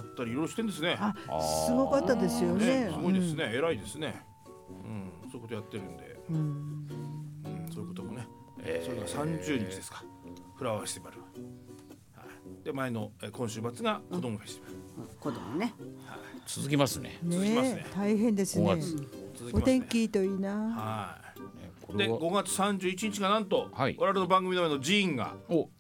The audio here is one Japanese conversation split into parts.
ったりいろいろしてんですね。 すごかったですよね。 すごいですね、偉いですね。そういうことやってるんで、そういうこともね、それが30日ですか、フラワーフェスティバル。で前の今週末が子どもフェスティバル。 子供ね。 続きますね。 続きますね。 大変ですね。お天気いいといいな。 はい。で5月31日がなんと我々の番組の前の寺院が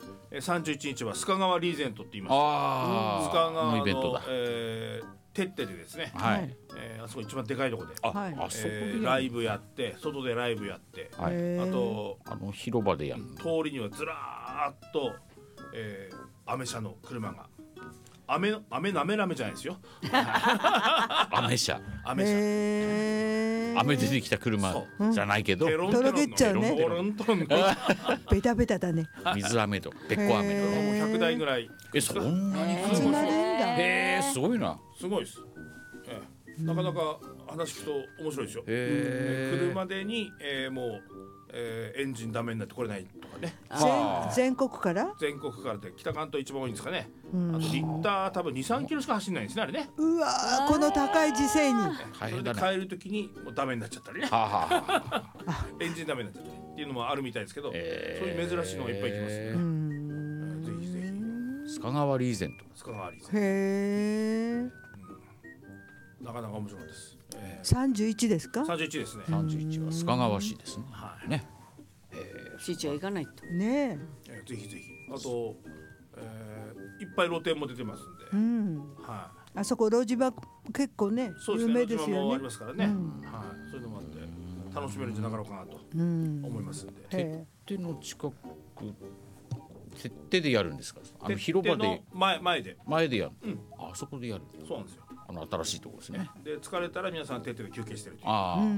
31日は須賀川リーゼントって言いました。須賀川のイベントだ。てってでですね。あそこ一番でかいところでライブやって、外でライブやって、あと広場でやる。 通りにはずらーっとアメ車の車が。アメなめらめじゃないですよ。 アメ車。 アメ車。 雨出てきた車じゃないけど。 とろけっちゃうね。ベタベタだね。 水飴とべっこ飴と。 もう100台ぐらい。 そんなに集まるんだ。 へえ、すごいな。 すごいです。なかなか話聞くと面白いですよ。来るまでにもうエンジンダメになってこれないとかね。 全国からで北関東一番多いんですかね。あとリッター多分2、3キロしか走んないんですね、あれね。 うわー、この高い時勢にそれで帰る時にもうダメになっちゃったりね。エンジンダメになっちゃったりっていうのもあるみたいですけど、そういう珍しいのがいっぱい来ますね。ぜひぜひ須賀川リーゼント。 へえ。 なかなか面白いです。 31ですか ？31ですね。 31は須賀川市ですね。ね。 市長行かないと。 ね。 ぜひぜひ。あといっぱい露店も出てますんで。 あそこ路地は結構ね有名ですよね。 ありますからね。そういうのもあって楽しめるんじゃなかろうかなと思いますんで。 てっての近く。てってでやるんですか。広場で前でやる。あそこでやる。 そうなんですよ。 新しいところですね。 で疲れたら皆さんてってで休憩してるという。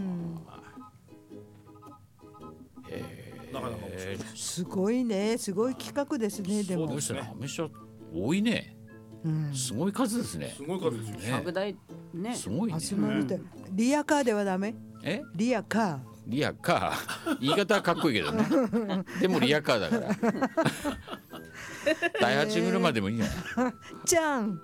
なかなか面白いです。 すごいね、すごい企画ですね。でもそうですね。アメ車多いね。すごい数ですね。 すごい数ですよね。 100台ね。 すごいね。 集まるってリアカーではダメ？リアカー。言い方はかっこいいけどね。でもリアカーだから。第8車でもいいんじゃない？ ちゃん。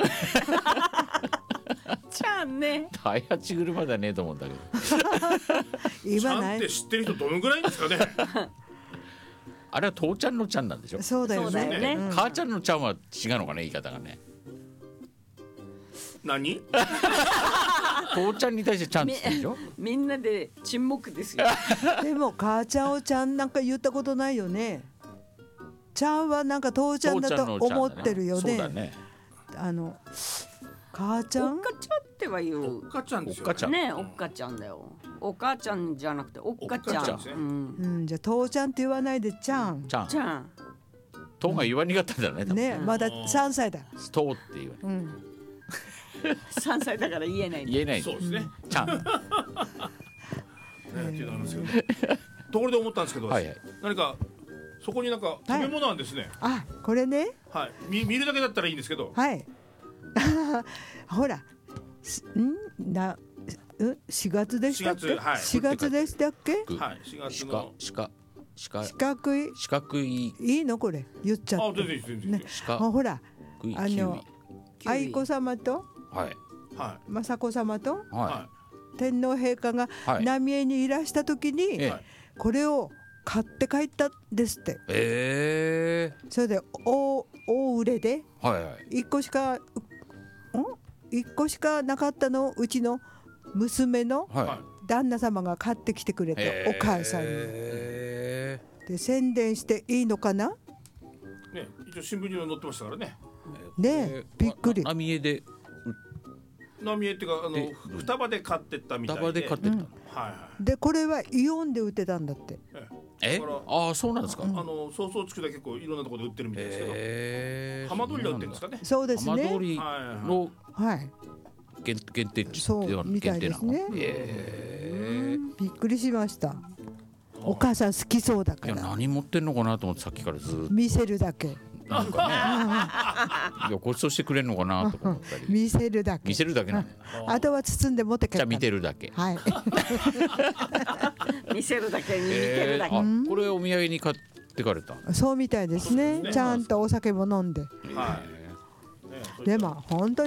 ちゃんね。 第8車だねと思うんだけど。 今ない。 ちゃんって知ってる人どのぐらいですかね。 あれは父ちゃんのちゃんなんでしょ。 そうだよね。 母ちゃんのちゃんは違うのかね、言い方がね。 何？ 父ちゃんに対してちゃんって言ってるでしょ。 みんなで沈黙ですよ。 でも母ちゃんをちゃんなんか言ったことないよね。ちゃんはなんか父ちゃんだと思ってるよね。 そうだね。 母ちゃん？ おっかちゃんっては言う。 おっかちゃんですよね。おっかちゃんだよ。お母ちゃんじゃなくておっかちゃん。 じゃあ父ちゃんって言わないでちゃん。 ちゃん。 父が言わにかったんだね。 ね、まだ3歳だ。 父って言わない。 3歳だから言えない。 言えない。 そうですね。 ちゃん。 っていうのあるんですけど。ところで思ったんですけど、何かそこになんか食べ物なんですね。 あ、これね。 はい。見るだけだったらいいんですけど。 はい。ほら、4月でしたっけ？4月でしたっけ？ はい。4月の四角いいいのこれ言っちゃって。 全然。 ほら愛子様と雅子様と天皇陛下が浪江にいらした時にこれを買って帰ったんですって。それで大売れで1個しかなかったのうちの娘の旦那様が買ってきてくれて、お母さんにで宣伝していいのかな。 ね、一応新聞には載ってましたからね。 ね、びっくり。 浪江で浪江っていうか双葉で買ってったみたいで。 双葉で買ってった。 でこれはイオンで売ってたんだって。 ああ、そうなんですか。 曹操地区で結構いろんなところで売ってるみたいですけど、浜通りで売ってるんですかね。 そうですね。 浜通りの限定地そうみたいですね。びっくりしました。お母さん好きそうだから。 何持ってんのかなと思ってさっきからずっと見せるだけ。 なんかね、いやごちそうしてくれるのかなとか思ったり。 見せるだけ。 見せるだけなの。 あとは包んで持って帰った。 じゃあ見てるだけ。 はい。 見せるだけに見てるだけ。 これお土産に買ってかれた。 そうみたいですね。ちゃんとお酒も飲んで。でも本当に